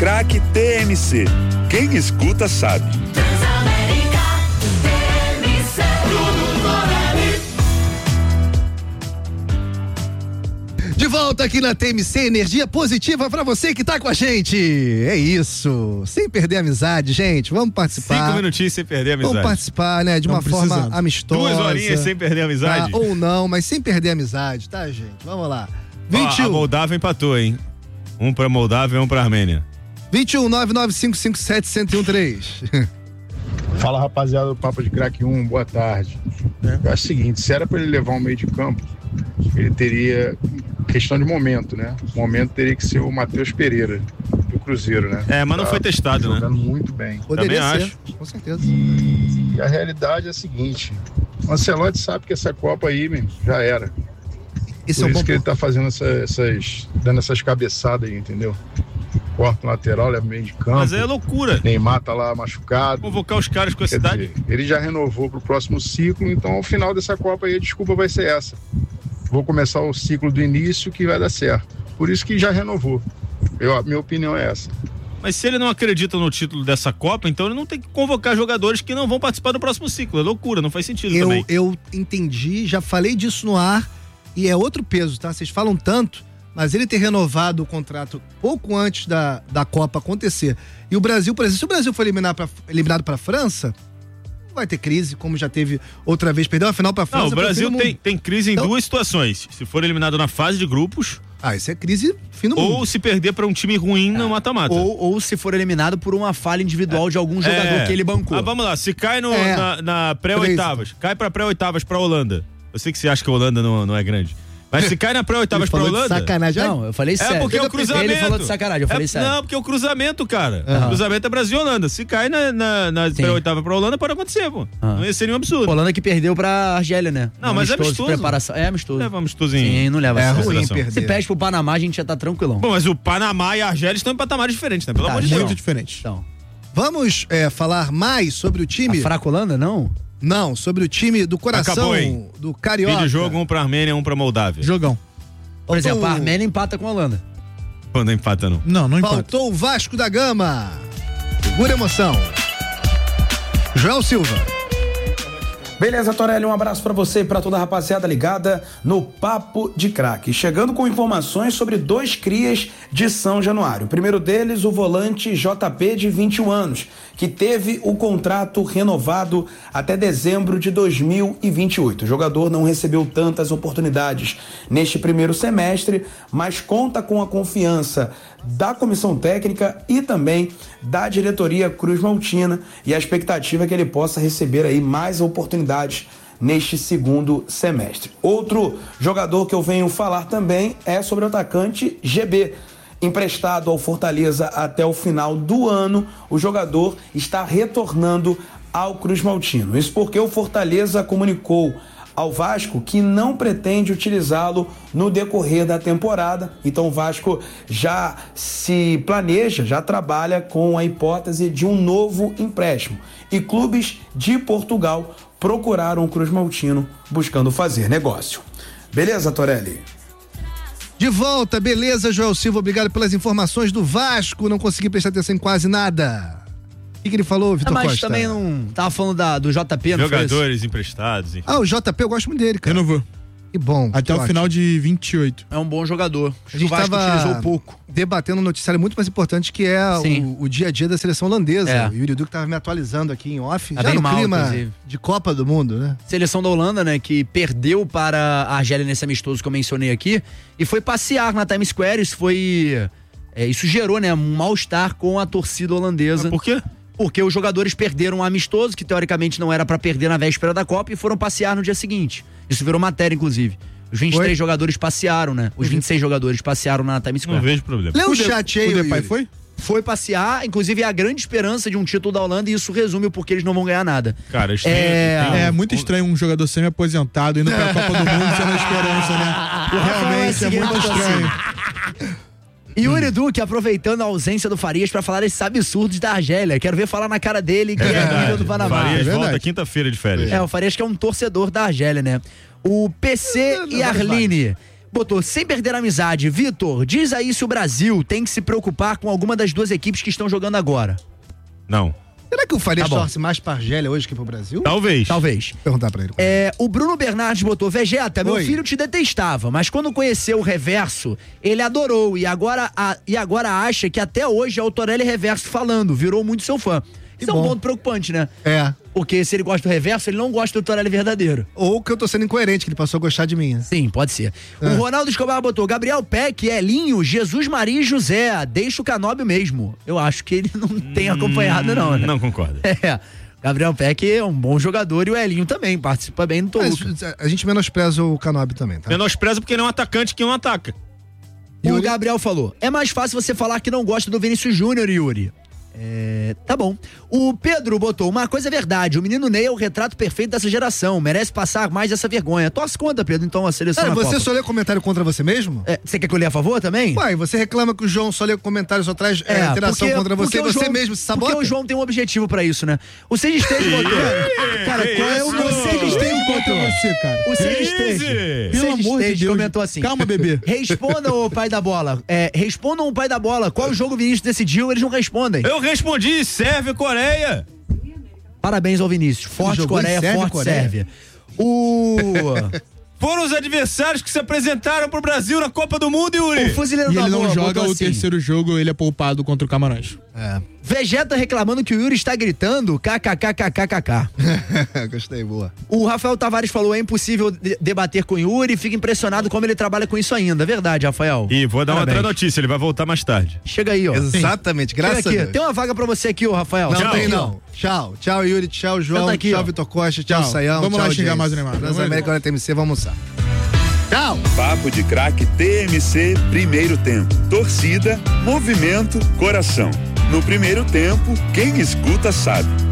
Craque TMC. Quem escuta sabe. De volta aqui na TMC, energia positiva pra você que tá com a gente. É isso. Sem perder a amizade, gente. Vamos participar. 5 minutinhos sem perder a amizade. Vamos participar, né? De uma forma amistosa. 2 horinhas sem perder a amizade. Tá? Ou não, mas sem perder a amizade, tá, gente? Vamos lá. 21. A Moldávia empatou, hein? Um pra Moldávia e um pra Armênia. 21 99557 1013. Fala, rapaziada do Papo de Craque 1, boa tarde. É o seguinte, se era pra ele levar um meio de campo, ele teria questão de momento, né? O momento teria que ser o Matheus Pereira, do Cruzeiro, né? Mas não foi testado, jogando né? Jogando muito bem. Poderia Também ser, acho. com certeza. E a realidade é a seguinte, o Ancelotti sabe que essa Copa aí, já era. Esse Por é isso um que ele tá fazendo dando essas cabeçadas aí, entendeu? Corta o lateral, leva meio de campo. Mas é loucura. Neymar tá lá machucado. Convocar os caras com essa idade. Ele já renovou pro próximo ciclo, então ao final dessa Copa aí a desculpa vai ser essa. Vou começar o ciclo do início que vai dar certo. Por isso que já renovou. Minha opinião é essa. Mas se ele não acredita no título dessa Copa, então ele não tem que convocar jogadores que não vão participar do próximo ciclo. É loucura, não faz sentido também. Eu entendi, já falei disso no ar e é outro peso, tá? Vocês falam tanto, mas ele ter renovado o contrato pouco antes da Copa acontecer. E o Brasil, por exemplo, se o Brasil for eliminado pra França, não vai ter crise, como já teve outra vez. Perdeu a final pra França. Não, o Brasil tem crise em duas situações. Se for eliminado na fase de grupos. Isso é crise fim do mundo. Ou se perder pra um time ruim no mata-mata. Ou se for eliminado por uma falha individual de algum jogador que ele bancou. Vamos lá, se cai na pré-oitavas, cai pra pré-oitavas pra Holanda. Eu sei que você acha que a Holanda não é grande. Mas se cai na pré-oitavas pra Holanda... sacanagem. Não, eu falei sério. É porque é o cruzamento. Ele falou de sacanagem, eu falei sério. Não, porque é o cruzamento, cara. O cruzamento é Brasil e Holanda. Se cai na pré-oitava pra Holanda, pode acontecer, pô. Não ia ser nenhum absurdo. Holanda que perdeu pra Argélia, né? Não, mas é amistoso. Preparação. É amistoso. Leva amistosinho. Sim, não leva. É ruim perder. Se perde pro Panamá, a gente já tá tranquilão. Bom, mas o Panamá e a Argélia estão em patamares diferentes, né? Pelo amor de Deus. Muito diferentes. Então, vamos falar mais sobre o time... A fraca Holanda, não? Não, sobre o time do coração do Carioca. Fim de jogo, um pra Armênia, um pra Moldávia. Jogão. Por exemplo, a Armênia empata com a Holanda. Não empata, não. Não empata. Faltou o Vasco da Gama. Segura emoção. Joel Silva. Beleza, Torelli, um abraço pra você e pra toda a rapaziada ligada no Papo de Craque. Chegando com informações sobre 2 crias de São Januário. O primeiro deles, o volante JP, de 21 anos, que teve o contrato renovado até dezembro de 2028. O jogador não recebeu tantas oportunidades neste primeiro semestre, mas conta com a confiança da comissão técnica e também da diretoria Cruz Maltina, e a expectativa é que ele possa receber aí mais oportunidades neste segundo semestre. Outro jogador que eu venho falar também é sobre o atacante GB. Emprestado ao Fortaleza até o final do ano, o jogador está retornando ao Cruz Maltino. Isso porque o Fortaleza comunicou ao Vasco que não pretende utilizá-lo no decorrer da temporada. Então o Vasco já se planeja, já trabalha com a hipótese de um novo empréstimo. E clubes de Portugal procuraram o Cruz Maltino buscando fazer negócio. Beleza, Torelli? De volta, beleza, Joel Silva, obrigado pelas informações do Vasco, não consegui prestar atenção em quase nada. O que ele falou, Vitor Costa? Mas também não tava falando do JP, não foi jogadores emprestados, enfim. O JP eu gosto muito dele, cara. Renovou. Que bom. Até o final de 28. É um bom jogador. A gente utilizou pouco. Debatendo um noticiário muito mais importante, que é o dia a dia da seleção holandesa. O Yuri Duque estava me atualizando aqui em off. Já no clima inclusive de Copa do Mundo, né? Seleção da Holanda, né? Que perdeu para a Argélia nesse amistoso que eu mencionei aqui e foi passear na Times Square. Isso gerou, né? Um mal-estar com a torcida holandesa. Mas por quê? Porque os jogadores perderam um amistoso, que teoricamente não era pra perder na véspera da Copa, e foram passear no dia seguinte. Isso virou matéria, inclusive. Os 23 jogadores passearam, né? Os 26 jogadores passearam na Times Square. Não vejo problema. Lê o chat aí, o Depay foi? Foi passear, inclusive é a grande esperança de um título da Holanda, e isso resume o porquê eles não vão ganhar nada. Cara, é muito estranho um jogador semi-aposentado indo pra Copa do Mundo sendo a esperança, né? Realmente, é muito estranho. Yuri Duque aproveitando a ausência do Farias pra falar esses absurdos da Argélia. Quero ver falar na cara dele que é nível do Panamá. Farias volta quinta-feira de férias. O Farias que é um torcedor da Argélia, né? O PC e Arline. botou, sem perder a amizade, Vitor, diz aí se o Brasil tem que se preocupar com alguma das duas equipes que estão jogando agora. Não. Será que o Farias torce mais pra Argélia hoje que pro Brasil? Talvez. Vou perguntar pra ele. O Bruno Bernardes botou, Vegeta, meu filho te detestava, mas quando conheceu o Reverso, ele adorou e agora acha que até hoje é o Torelli Reverso falando, virou muito seu fã. Isso é um ponto preocupante, né? Porque se ele gosta do Reverso, ele não gosta do Torelli verdadeiro. Ou que eu tô sendo incoerente, que ele passou a gostar de mim. Sim, pode ser. O Ronaldo Escobar botou Gabriel Peck, Elinho, Jesus Maria e José, deixa o Canóbio mesmo. Eu acho que ele não tem acompanhado não, né? Não concordo. Gabriel Peck é um bom jogador e o Elinho também, participa bem do Toluca. A gente menospreza o Canóbio também, tá? Menospreza porque ele é um atacante que não ataca. O Gabriel falou, é mais fácil você falar que não gosta do Vinícius Júnior, Yuri. Tá bom. O Pedro botou, uma coisa é verdade, o menino Ney é o retrato perfeito dessa geração, merece passar mais essa vergonha. Torce contra, Pedro, então a seleção na você Copa. só lê comentário contra você mesmo? Você quer que eu lê a favor também? Uai, você reclama que o João só lê comentário, só traz interação contra você e você João, mesmo se sabota? Porque o João tem um objetivo pra isso, né? O Seja Stage botou... Cara, qual é o meu Seja Stage contra você, cara? O Seja Stage. Pelo amor de Deus. Comentou assim. Calma, bebê. Respondam o pai da bola. Respondam o pai da bola. Qual jogo o Vinícius decidiu? Eles não respondem. Eu respondi, Sérvia, Coreia. Parabéns ao Vinícius. Forte Coreia, forte Sérvia. Foram os adversários que se apresentaram pro Brasil na Copa do Mundo, Yuri. O fuzileiro E da ele não bola joga botou o terceiro jogo, ele é poupado contra o Camarões. Vegeta reclamando que o Yuri está gritando kkkkkk. Gostei, boa. O Rafael Tavares falou, é impossível debater com o Yuri, fica impressionado como ele trabalha com isso ainda. Verdade, Rafael. E vou dar outra notícia, ele vai voltar mais tarde. Chega aí, ó. Exatamente, graças a Deus. Tem uma vaga pra você aqui, ô Rafael. Não tem não. Tchau. Tchau, Yuri. Tchau, João. Aqui, tchau, Vitor Costa. Tchau, Saião. Vamos lá xingar mais o Neymar. Transamérica, TMC, vamos almoçar. Tchau. Papo de Craque TMC, primeiro tempo. Torcida, movimento, coração. No primeiro tempo, quem escuta sabe.